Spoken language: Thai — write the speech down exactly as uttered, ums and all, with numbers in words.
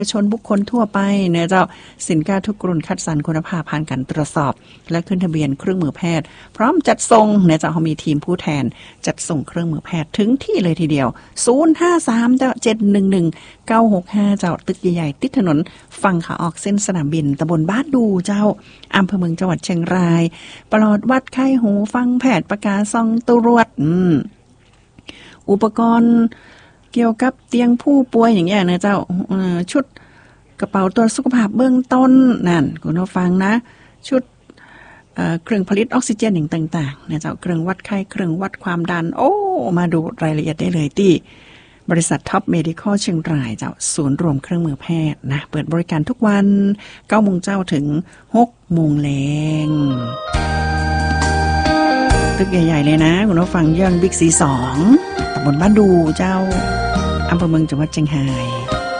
ชนบุคคลทั่วไปเนะเจ้าสินค้าทุกรุ่นคัดสรรคุณภาพผ่านการตรวจสอบและขึ้นทะเบียนเครื่องมือแพทย์พร้อมจัดส่งเนะเจ้าเขามีทีมผู้แทนจัดส่งเครื่องมือแพทย์ถึงที่เลยทีเดียวศูนย์ ห้า สาม เจ้า เจ็ด หนึ่ง หนึ่ง เก้า หก ห้า เจ้าตึกใหญ่ๆติดถนนฝั่งขาออกเส้นสนามบินตำบลบ้านดูเจ้าอำเภอเมืองจังหวัดเชียงรายปลอดวัดไข้หูฟังแพทย์ประกาศซองตรวจอืมอุปกรณ์เกี่ยวกับเตียงผู้ป่วยอย่างเงี้ยนะเจ้าชุดกระเป๋าตรวจสุขภาพเบื้องต้นนั่นคุณผู้ฟังนะชุดเอ่อเครื่องผลิตออกซิเจนอย่างต่างๆเนี่ยเจ้าเครื่องวัดไข้เครื่องวัดความดันโอ้มาดูรายละเอียดได้เลยที่บริษัทท็อปเมดิคอลเชียงรายเจ้าศูนย์รวมเครื่องมือแพทย์นะเปิดบริการทุกวันเก้าโมงเจ้าถึงหกโมงแลงตึกใหญ่ๆเลยนะคุณผู้ฟังเยื่องบิ๊กซีสองตำบลบ้านดูเจ้าอำเภอเมืองจังหวัดเชียงราย